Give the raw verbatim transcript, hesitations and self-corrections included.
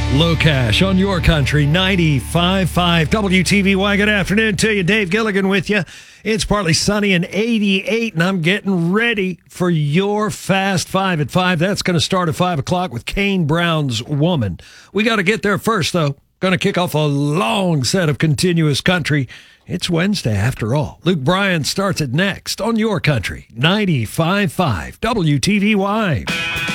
Low Cash on your country, ninety-five point five W T V Y. Good afternoon to you. Dave Gilligan with you. It's partly sunny and eighty-eight, and I'm getting ready for your Fast Five at five. That's going to start at five o'clock with Kane Brown's Woman. We got to get there first, though. Going to kick off a long set of continuous country. It's Wednesday, after all. Luke Bryan starts it next on your country, ninety-five point five W T V Y.